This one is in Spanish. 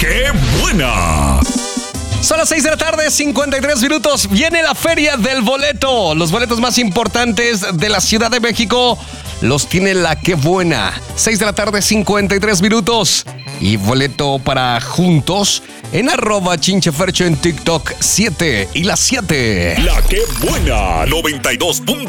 ¡Qué buena! Son las 6 de la tarde, 53 minutos. Viene la Feria del Boleto. Los boletos más importantes de la Ciudad de México los tiene la Qué Buena. 6 de la tarde, 53 minutos. Y boleto para Juntos en @chinchefercho en TikTok 7 y las 7. La Qué Buena, 92.